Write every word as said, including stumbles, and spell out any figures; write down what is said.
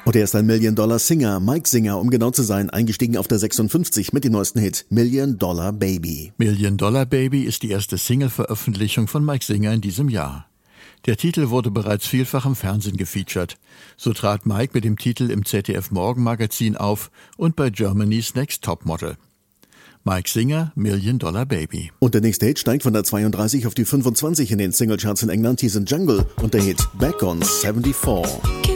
Und er ist ein Million-Dollar-Singer, Mike Singer, um genau zu sein, eingestiegen auf der sechsundfünfzig mit dem neuesten Hit Million Dollar Baby. Million Dollar Baby ist die erste Single-Veröffentlichung von Mike Singer in diesem Jahr. Der Titel wurde bereits vielfach im Fernsehen gefeatured. So trat Mike mit dem Titel im Z D F-Morgenmagazin auf und bei Germany's Next Topmodel. Mike Singer, Million Dollar Baby. Und der nächste Hit steigt von der zweiunddreißig auf die fünfundzwanzig in den Singlecharts in England. Hier sind Jungle und der Hit Back on vierundsiebzig.